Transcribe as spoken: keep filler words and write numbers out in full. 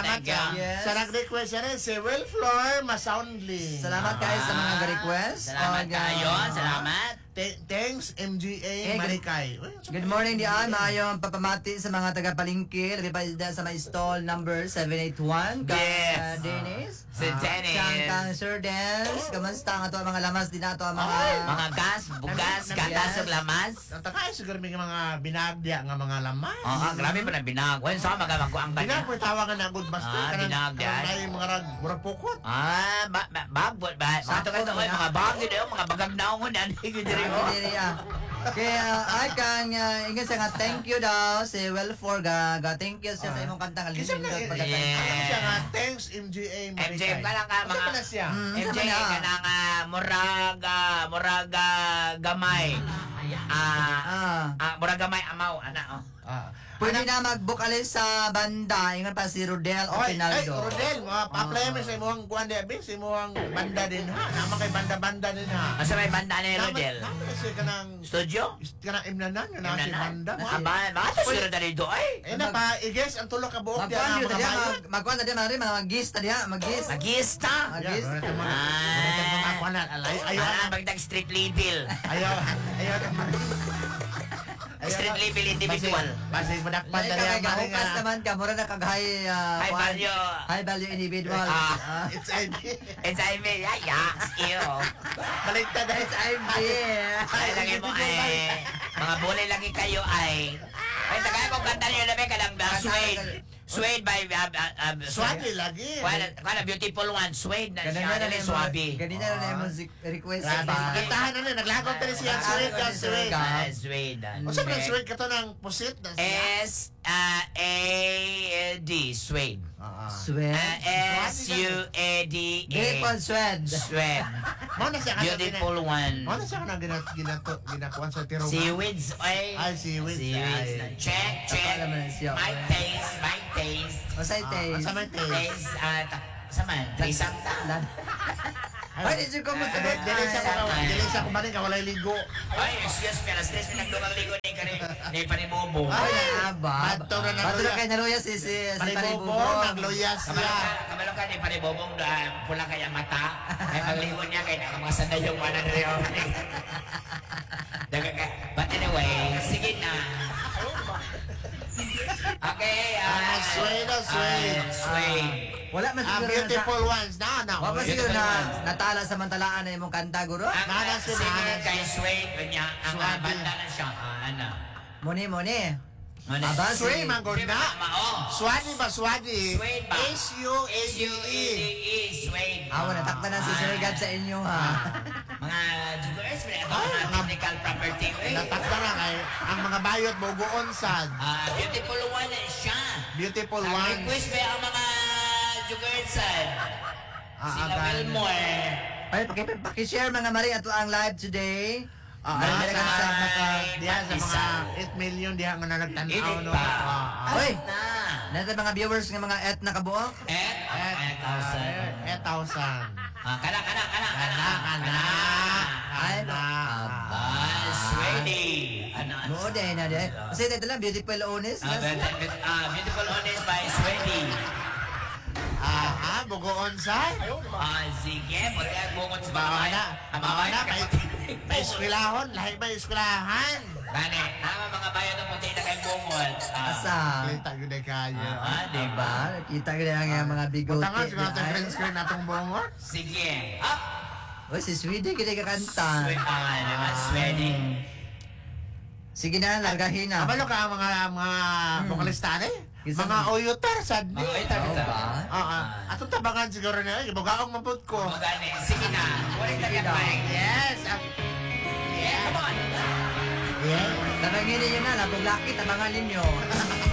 salamat thank you. sa, Yes. sa nag-request yan eh, si Will Floor Masoundly. Salamat kayo sa mga nag-request. Salamat Og, kayo, ah, Ah, salamat. Th- Thanks, M G A Eh, good- Marikay. Uy, Good morning diyan, maayong papamati sa mga taga-palingki. Labi pa dyan sa may stall number seven eight one. Kang Yes. uh, Dennis. Si Dennis. Kang kang Sir Dennis. Kamusta ang ato ang mga lamas din ato ang mga... Mga gas, bugas, Nag- gatas yes. ug lamas. ang takay siguro may mga binagdia nga mga lamas. Oo, oh, grabe pa na binag. Wen sa magamag ko ang Binag kanya. mo tawagan na good master. Ah, Kanang- binagdia. kanang tayo mga rag, murag pukot. Ah, ba, ba, bagbot ba? Mga Sakto to naman, mga ah. bagay daw, mga bagag naong na hindi ko diri mo. Dili ah. Kaya ay kang uh, ingat sa nga thank you daw si Welfor ga ga thank you siya sa imong kantang alin Kasi na, nindot yeah. pagkakanta. ano siya nga, thanks M G A M J Marikay. ka lang ka Asa mga pa na siya? Mm, M J sama na. ka na nga murag ah, murag ah, gamay. Ah, Ah. ah murag gamay amaw ana oh. Ah. Pwede na mag-book alis sa banda. Ingat pa si Rodel o Oy, ay, Pinaldo. Rodel, mga pa-apply mo sa imuhang kuan di abi, sa imuhang banda din ha. Naman kay banda-banda din ha. Asa may banda ni Rodel? Naman kasi kanang Studio? kanang imnanan nga na si banda mo. Aba, bakit sure dali do ay? Eh na pa, i-guess ang tulo ka buok diyan Magkuhan nga yun mga tadiya, bayan. mag- magkuhan tadiya, mga rin, mga gis tadiya, mag-gis. Magista. Mag- Yeah, Yes. ganito mga Ay. ganito mga kuan na. Ay, ayaw Ayaw na. ang bagdag street level. Ayaw, ayaw na. Street level individual. Basi madakpan Lain na ka niya kay gahukas nga. naman ka, mura na kag high, uh, High kuhan, value. high value individual. Ah. Ah. It's I D. It's I mean, yeah, yeah, ew. Baliktad na. It's I B. Ay, lagi mo ay, mga bulay lagi kayo ay. Ay, tagay mo kanta niyo namin ka lang, uh, Suede. Suede by, uh, uh, uh, Swati lagi. Kuala, kuala, beautiful one, Suede na Ganun siya, na dali na swabe. Ganun na na yung request Grabe. ba? Kantahan na na, naglakot na rin siya. Sweet ka, sweet. Ah, Suede. O saan na sweet ka to ng pusit na siya? S uh, A D, Suede. Ah, ah. Swed. Uh, S U A D Beautiful A. Swed. Suede. Mo na siya ka Beautiful one. Mo na siya ka na ginat ginato ginakuan sa tirong. Seaweeds, ay. Ay, seaweeds. Seaweeds. Ay. Check, check. Akala mo na siya, My oy. taste, my taste. Masay Ah, taste. asa man taste? Taste, ah, ta- saman, trisang ta. Ay, di siya ko mo Dili dili sa ko Ay. dili sa ko man ka walay ligo. Ay, excuse me, alas tres, pinagdungang ligo ni Kari, ni Panibobo. Ay, aba. Bato na na Bato na luya. kay naluya si si si Panibobo, Panibobo. nagluyas Kamalong siya. ka, kamalong ka ni Panibobong daan, pula kaya mata. Ay, pagligo niya, kaya nakamasanda yung mana na rin. Daga ka. But anyway, sige na. Okay, Ah, ah, Suede, ah, Suede. ah, Suede. Wala man Ah, siguro beautiful ones. Na na. Wala man siguro na natala sa mantalaan na imong kanta guro. Ang Nana uh, si singer Nana kay si- Suede, kanya, ang Suede. uh, banda na siya. Ah, ano? Muni muni. Ano? Aba, Sway man gud na. Mao. Swadi ba swadi? Suede ba? S U A S D U A E. D E, Suede. Awa na takta na si Sir Gab sa inyo ha. Mga jugglers, may ito mga technical property. eh. Natakta na kay ang mga bayot bogoon sad. Ah, beautiful one eh, siya. Beautiful Ang ones. request ba ang mga jugglers? Ah, Sila ah, Wilmore. Ay, paki paki-share mga mari ato ang live today. Ah, Ay, ah, dala ka sa sa mga maka- diha sa mga eight million diha nga na nagtanaw Edit no. pa. Ah, ah. Oy. Na. Nata mga viewers ng mga et na kabuok. Eh, Eh, eh, thousand. eh, thousand. Ah, kana, kana, kana, kana. Kana, kana. Ay, Kana. Ah, Swedy. Ano, ano? No, dahil na dahil. Kasi ito lang, beautiful honest. Ah, but- but- ah, beautiful honest by Swedy. Ah, ah, bogoon sad. Ah, sige, pati ang bungot sa mga Bawa bayan. na. Ang mga Bawa na. bayan, May may eskwelahon. Lahi ba eskwelahan? Gani, tama mga bayan ng puti na kay bungot. Ah, Asa. Kita gud kayo. ah, di ba? Diba? Kita ko na ang mga bigote. Butangan siguro natin diyan. green screen atong bongot. Sige. Up! Oy, si Swede, kita kakanta. Sweet, ah, naman, Swedy. Sige na, largahin na. Kabalo ka ang mga mga vokalista ni? Isa Mga man. oyutar sad ni. Mga oyutar. Oo ba? Ah, ah. Atong tabangan siguro na. Ibugaong mabot ko. O, gani. Sige na. Walang Sige lagyan na. pa eh. Yes. ah, Yeah, come on. Yeah. Tabangin ninyo na, labog laki, tabangan ninyo.